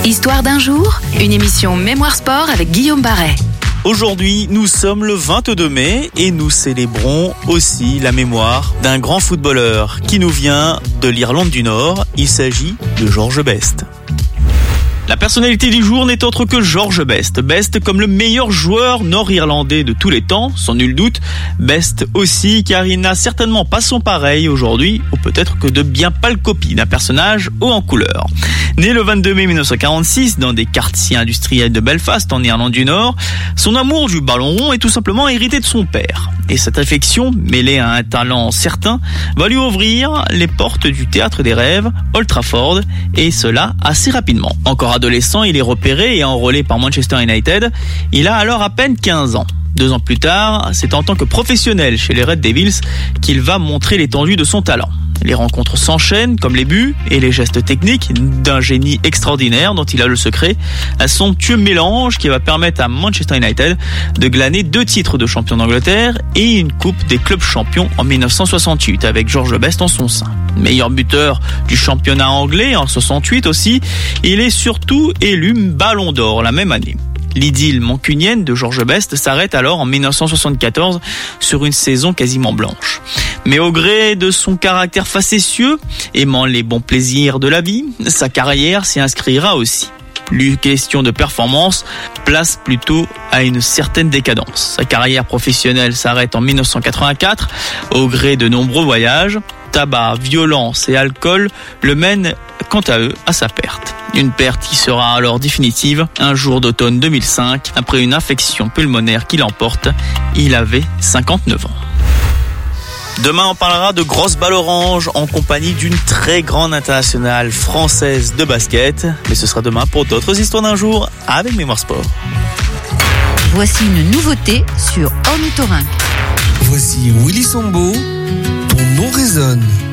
Histoire d'un jour, une émission Mémoire Sport avec Guillaume Barret. Aujourd'hui, nous sommes le 22 mai et nous célébrons aussi la mémoire d'un grand footballeur qui nous vient de l'Irlande du Nord. Il s'agit de George Best. La personnalité du jour n'est autre que George Best. Best comme le meilleur joueur nord-irlandais de tous les temps, sans nul doute. Best aussi car il n'a certainement pas son pareil aujourd'hui, ou peut-être que de bien pâles copies d'un personnage haut en couleur. Né le 22 mai 1946 dans des quartiers industriels de Belfast en Irlande du Nord, son amour du ballon rond est tout simplement hérité de son père. Et cette affection, mêlée à un talent certain, va lui ouvrir les portes du théâtre des rêves, Old Trafford, et cela assez rapidement. Encore adolescent, il est repéré et enrôlé par Manchester United. Il a alors à peine 15 ans. 2 ans plus tard, c'est en tant que professionnel chez les Red Devils qu'il va montrer l'étendue de son talent. Les rencontres s'enchaînent, comme les buts et les gestes techniques d'un génie extraordinaire dont il a le secret. Un somptueux mélange qui va permettre à Manchester United de glaner 2 titres de champion d'Angleterre et une coupe des clubs champions en 1968 avec George Best en son sein. Meilleur buteur du championnat anglais en 68 aussi, il est surtout élu Ballon d'Or la même année. L'idylle mancunienne de George Best s'arrête alors en 1974 sur une saison quasiment blanche. Mais au gré de son caractère facétieux, aimant les bons plaisirs de la vie, sa carrière s'y inscrira aussi. Plus question de performance, place plutôt à une certaine décadence. Sa carrière professionnelle s'arrête en 1984 au gré de nombreux voyages. Tabac, violence et alcool le mènent quant à eux à sa perte. Une perte qui sera alors définitive un jour d'automne 2005 après une infection pulmonaire qui l'emporte. Il avait 59 ans. Demain, on parlera de grosses balles oranges en compagnie d'une très grande internationale française de basket. Mais ce sera demain pour d'autres histoires d'un jour avec Mémoire Sport. Voici une nouveauté sur Ornithorynque. Voici Willy Sambo, ton nom résonne.